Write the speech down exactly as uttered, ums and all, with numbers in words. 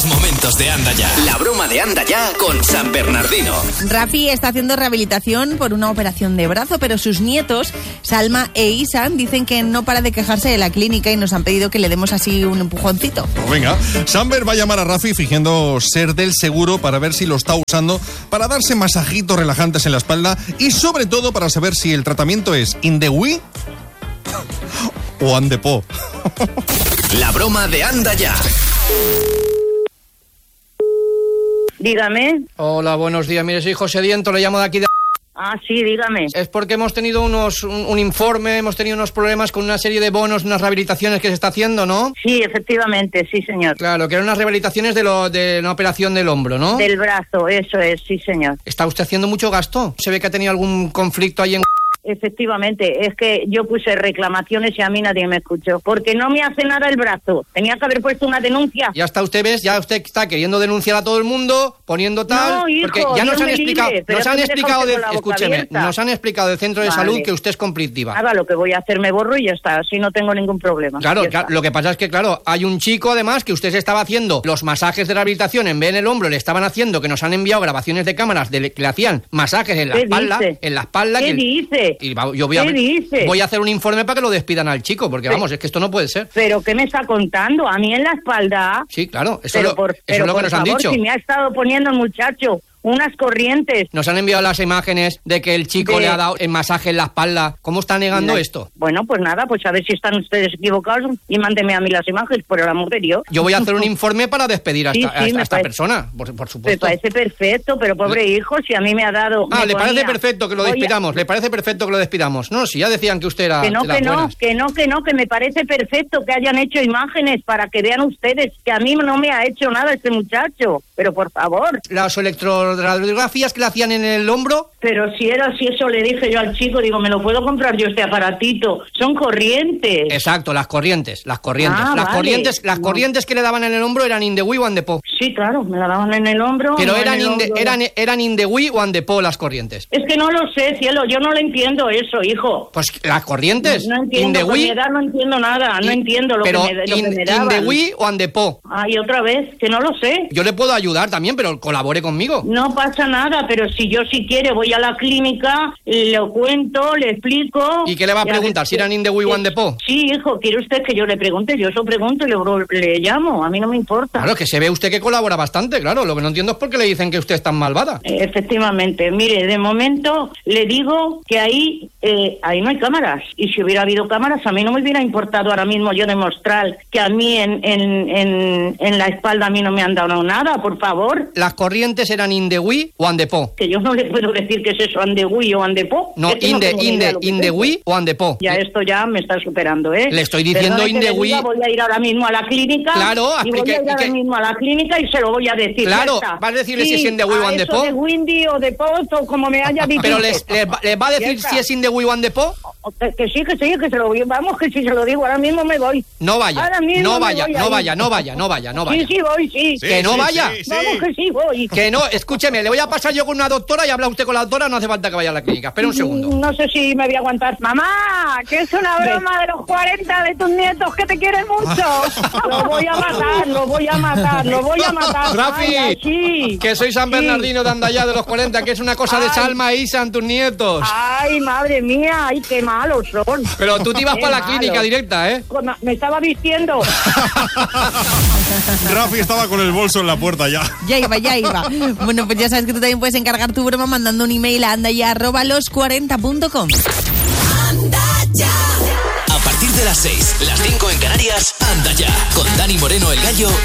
mejores momentos de Anda Ya. La broma de Anda Ya con San Bernardino. Rafi está haciendo rehabilitación por una operación de brazo, pero sus nietos, Salma e Isan, dicen que no para de quejarse de la clínica y nos han pedido que le demos así un empujoncito. Pues venga, Samber va a llamar a Rafi fingiendo ser del seguro para ver si lo está usando para darse masajitos relajantes en la espalda y sobre todo para saber si el tratamiento es in the we o and the po. La broma de Anda Ya. Dígame. Hola, buenos días. Mire, soy José Diento, le llamo de aquí de... Ah, sí, dígame. Es porque hemos tenido unos un, un informe, hemos tenido unos problemas con una serie de bonos, unas rehabilitaciones que se está haciendo, ¿no? Sí, efectivamente, sí, señor. Claro, que eran unas rehabilitaciones de, lo, de una operación del hombro, ¿no? Del brazo, eso es, sí, señor. ¿Está usted haciendo mucho gasto? ¿Se ve que ha tenido algún conflicto ahí en... Efectivamente, es que yo puse reclamaciones y a mí nadie me escuchó, porque no me hace nada el brazo. Tenía que haber puesto una denuncia. Ya está, usted ves, ya usted está queriendo denunciar a todo el mundo, poniendo tal, no, hijo, porque ya nos han explicado, libre, nos han explicado, de, escúcheme, abierta. nos han explicado del centro de vale. salud que usted es conflictiva. Nada, lo que voy a hacer me borro y ya está, así no tengo ningún problema. Claro, claro, lo que pasa es que, claro, hay un chico además que usted se estaba haciendo los masajes de rehabilitación en vez en el hombro, le estaban haciendo, que nos han enviado grabaciones de cámaras de, que le hacían masajes en la espalda, dice? en la espalda. ¿Qué que, dice? Y yo voy a dice? Voy a hacer un informe para que lo despidan al chico, porque pero, vamos, es que esto no puede ser. ¿Pero qué me está contando? ¿A mí en la espalda? Sí, claro, eso, pero lo, por, eso pero es lo que por nos favor, han dicho. Si me ha estado poniendo el muchacho unas corrientes. Nos han enviado las imágenes de que el chico de... le ha dado el masaje en la espalda. ¿Cómo está negando no. esto? Bueno, pues nada, pues a ver si están ustedes equivocados y mándeme a mí las imágenes, por el amor de Dios. Yo voy a hacer un informe para despedir a, sí, esta, sí, a esta, a esta parece, persona, por, por supuesto. Me parece perfecto, pero pobre le... hijo, si a mí me ha dado... Ah, le ponía, parece perfecto que lo despidamos, a... le parece perfecto que lo despidamos. No, si ya decían que usted era que no, de las que no, buenas. que no, que no, que me parece perfecto que hayan hecho imágenes para que vean ustedes que a mí no me ha hecho nada este muchacho, pero por favor. Las electroradiografías que le hacían en el hombro. Pero si era así, eso le dije yo al chico, digo, me lo puedo comprar yo este aparatito, son corrientes. Exacto, las corrientes, las corrientes. Ah, las vale. corrientes, las no. corrientes que le daban en el hombro eran in the we o and the po. Sí, claro, me la daban en el hombro. Pero no eran, in hombro. the, eran, eran in the we o and the po las corrientes. Es que no lo sé, cielo, yo no lo entiendo eso, hijo. Pues las corrientes. No, no entiendo, in the we, con mi edad no entiendo nada, no in, entiendo lo pero que me, lo in, que me daban. in the we o and the po. Ay, otra vez, que no lo sé. Yo le puedo ayudar también, pero colabore conmigo. No pasa nada, pero si yo si quiere voy a la clínica, lo cuento, le explico. ¿Y qué le va a preguntar? ¿Si eran in the we o and the po? Sí, hijo, ¿quiere usted que yo le pregunte? Yo eso pregunto y le, le llamo, a mí no me importa. Claro, que se ve usted que colabora bastante, claro. Lo que no entiendo es por qué le dicen que usted es tan malvada. Eh, efectivamente, mire, de momento le digo que ahí, eh, ahí no hay cámaras. Y si hubiera habido cámaras, a mí no me hubiera importado ahora mismo yo demostrar que a mí en, en, en, en la espalda a mí no me han dado nada, por favor. ¿Las corrientes eran in the we o and the po? Que yo no le puedo decir que es eso, and the we o and the po. No, in the, in the, in the we o and the po. Ya ¿Sí? Esto ya me está superando, ¿eh? Le estoy diciendo Perdone in the we. Voy a ir ahora mismo a la clínica. Claro, y voy a ir ahora que... mismo a la clínica y se lo voy a decir. Claro, va a decirle sí, si es in the we o and the po. de Windy o de Pot o como me haya dicho. Pero les, les, va, les va a decir si es in the we o and the po. Que, que sí, que sí, que se lo voy. Vamos, que si se lo digo, ahora mismo me voy. No vaya, no vaya, no vaya, no vaya, no vaya, no vaya. Sí, sí, voy, sí. Que sí, no sí, vaya. Sí, sí. Vamos, que sí, voy. Que no, escúcheme, le voy a pasar yo con una doctora y habla usted con la doctora, no hace falta que vaya a la clínica. Espera un segundo. No sé si me voy a aguantar. Mamá, que es una broma de los cuarenta de tus nietos que te quieren mucho. Lo voy a matar, lo voy a matar, lo voy a matar. Rafi, Ay, sí. que soy San Bernardino de Andaya de los cuarenta, que es una cosa de Ay. Salma e Isan, tus nietos. Ay, madre mía, ay, qué malos son. Pero tú te ibas Qué para la malo. clínica directa, ¿eh? Me estaba vistiendo. Rafi estaba con el bolso en la puerta ya. Ya iba, ya iba. Bueno, pues ya sabes que tú también puedes encargar tu broma mandando un email a andaya arroba los cuarenta punto com. A partir de las seis, las cinco en Canarias, Anda Ya, con Dani Moreno el Gallo